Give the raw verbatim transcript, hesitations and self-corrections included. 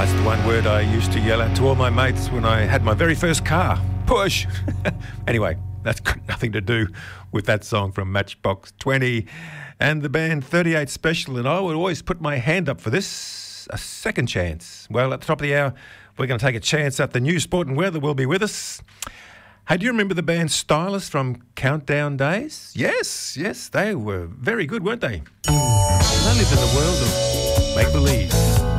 Ah, it's the one word I used to yell out to all my mates when I had my very first car. Push! Anyway, that's got nothing to do with that song from Matchbox twenty and the band thirty-eight Special, and I would always put my hand up for this, a second chance. Well, at the top of the hour, we're going to take a chance at the new Sport and Weather will be with us. Hey, do you remember the band Stylus from Countdown Days? Yes, yes, they were very good, weren't they? They lived in the world of make-believe.